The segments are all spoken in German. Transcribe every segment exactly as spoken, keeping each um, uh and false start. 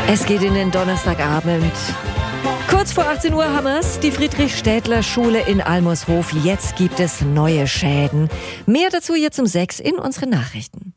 Es geht in den Donnerstagabend. Kurz vor achtzehn Uhr haben wir's. Die Friedrich-Städtler-Schule in Almershof. Jetzt gibt es neue Schäden. Mehr dazu jetzt um sechs in unseren Nachrichten.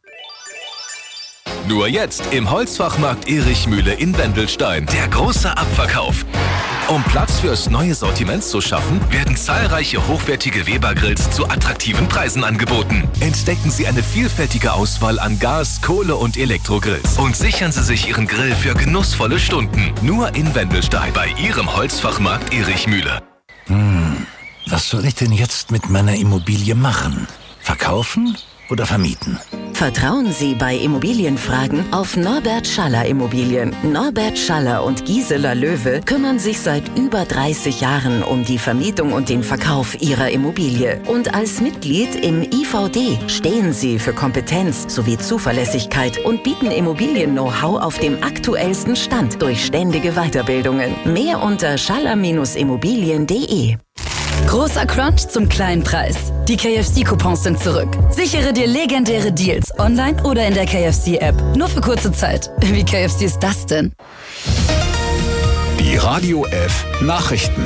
Nur jetzt im Holzfachmarkt Erichmühle in Wendelstein. Der große Abverkauf. Um Platz fürs neue Sortiment zu schaffen, werden zahlreiche hochwertige Weber-Grills zu attraktiven Preisen angeboten. Entdecken Sie eine vielfältige Auswahl an Gas-, Kohle- und Elektrogrills und sichern Sie sich Ihren Grill für genussvolle Stunden. Nur in Wendelstein bei Ihrem Holzfachmarkt Erichmühle. Hm, was soll ich denn jetzt mit meiner Immobilie machen? Verkaufen oder vermieten? Vertrauen Sie bei Immobilienfragen auf Norbert Schaller Immobilien. Norbert Schaller und Gisela Löwe kümmern sich seit über dreißig Jahren um die Vermietung und den Verkauf Ihrer Immobilie. Und als Mitglied im I V D stehen Sie für Kompetenz sowie Zuverlässigkeit und bieten Immobilien-Know-how auf dem aktuellsten Stand durch ständige Weiterbildungen. Mehr unter schaller Immobilien punkt de. Großer Crunch zum kleinen Preis. Die K F C-Coupons sind zurück. Sichere dir legendäre Deals online oder in der K F C-App. Nur für kurze Zeit. Wie K F C ist das denn? Die Radio F Nachrichten.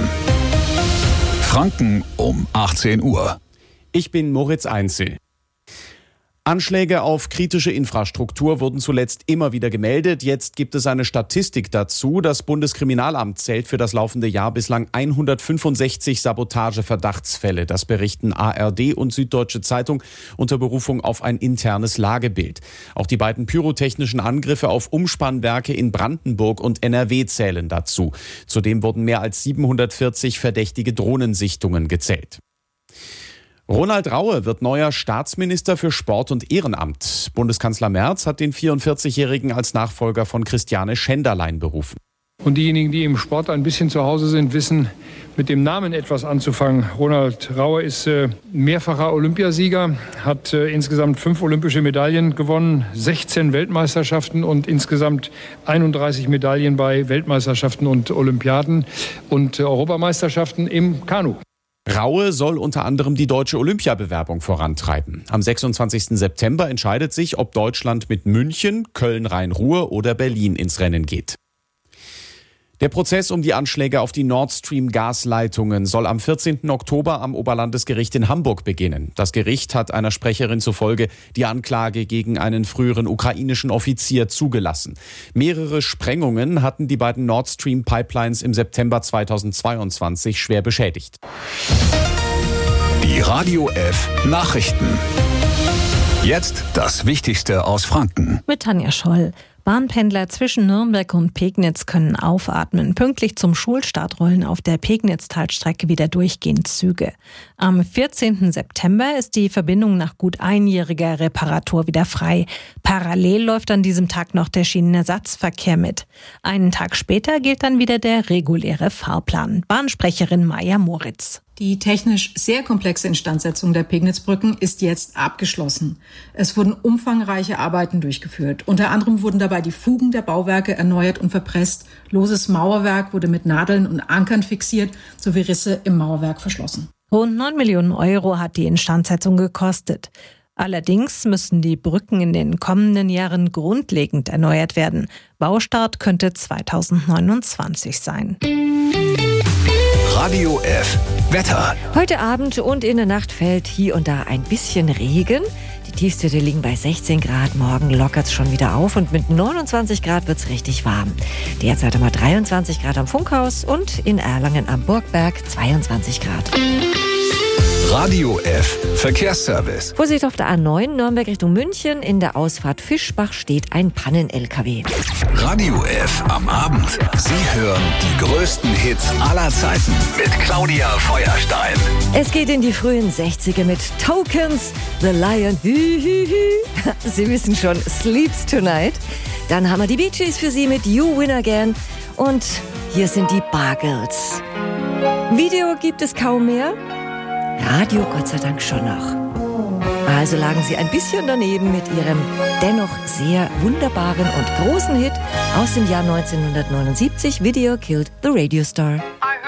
Franken um achtzehn Uhr. Ich bin Moritz Einzel. Anschläge auf kritische Infrastruktur wurden zuletzt immer wieder gemeldet. Jetzt gibt es eine Statistik dazu. Das Bundeskriminalamt zählt für das laufende Jahr bislang hundertfünfundsechzig Sabotage-Verdachtsfälle. Das berichten A R D und Süddeutsche Zeitung unter Berufung auf ein internes Lagebild. Auch die beiden pyrotechnischen Angriffe auf Umspannwerke in Brandenburg und N R W zählen dazu. Zudem wurden mehr als siebenhundertvierzig verdächtige Drohnensichtungen gezählt. Ronald Raue wird neuer Staatsminister für Sport und Ehrenamt. Bundeskanzler Merz hat den vierundvierzigjährigen als Nachfolger von Christiane Schenderlein berufen. Und diejenigen, die im Sport ein bisschen zu Hause sind, wissen mit dem Namen etwas anzufangen. Ronald Raue ist äh, mehrfacher Olympiasieger, hat äh, insgesamt fünf olympische Medaillen gewonnen, sechzehn Weltmeisterschaften und insgesamt einunddreißig Medaillen bei Weltmeisterschaften und Olympiaden und äh, Europameisterschaften im Kanu. Raue soll unter anderem die deutsche Olympiabewerbung vorantreiben. Am sechsundzwanzigsten September entscheidet sich, ob Deutschland mit München, Köln-Rhein-Ruhr oder Berlin ins Rennen geht. Der Prozess um die Anschläge auf die Nord Stream-Gasleitungen soll am vierzehnten Oktober am Oberlandesgericht in Hamburg beginnen. Das Gericht hat einer Sprecherin zufolge die Anklage gegen einen früheren ukrainischen Offizier zugelassen. Mehrere Sprengungen hatten die beiden Nord Stream-Pipelines im September zweitausendzweiundzwanzig schwer beschädigt. Die Radio F Nachrichten. Jetzt das Wichtigste aus Franken. Mit Tanja Scholl. Bahnpendler zwischen Nürnberg und Pegnitz können aufatmen. Pünktlich zum Schulstart rollen auf der Pegnitz-Talstrecke wieder durchgehend Züge. Am vierzehnten September ist die Verbindung nach gut einjähriger Reparatur wieder frei. Parallel läuft an diesem Tag noch der Schienenersatzverkehr mit. Einen Tag später gilt dann wieder der reguläre Fahrplan. Bahnsprecherin Maja Moritz. Die technisch sehr komplexe Instandsetzung der Pegnitzbrücken ist jetzt abgeschlossen. Es wurden umfangreiche Arbeiten durchgeführt. Unter anderem wurden dabei die Fugen der Bauwerke erneuert und verpresst. Loses Mauerwerk wurde mit Nadeln und Ankern fixiert, sowie Risse im Mauerwerk verschlossen. Rund neun Millionen Euro hat die Instandsetzung gekostet. Allerdings müssen die Brücken in den kommenden Jahren grundlegend erneuert werden. Baustart könnte zweitausendneunundzwanzig sein. Radio F Wetter. Heute Abend und in der Nacht fällt hier und da ein bisschen Regen. Die Tiefstwerte liegen bei sechzehn Grad. Morgen lockert es schon wieder auf und mit neunundzwanzig Grad wird es richtig warm. Derzeit haben wir dreiundzwanzig Grad am Funkhaus und in Erlangen am Burgberg zweiundzwanzig Grad. Radio F Verkehrsservice. Vorsicht auf der A neun Nürnberg Richtung München. In der Ausfahrt Fischbach steht ein Pannen-L K W. Radio F am Abend. Sie hören die größten Hits aller Zeiten mit Claudia Feuerstein. Es geht in die frühen sechziger mit Tokens, The Lion, hü, hü, hü. Sie wissen schon, Sleeps Tonight. Dann haben wir die Bee Gees für Sie mit You Win Again. Und hier sind die Bargirls. Video gibt es kaum mehr. Radio Gott sei Dank schon noch. Also lagen sie ein bisschen daneben mit ihrem dennoch sehr wunderbaren und großen Hit aus dem Jahr neunzehnhundertneunundsiebzig, Video Killed the Radio Star.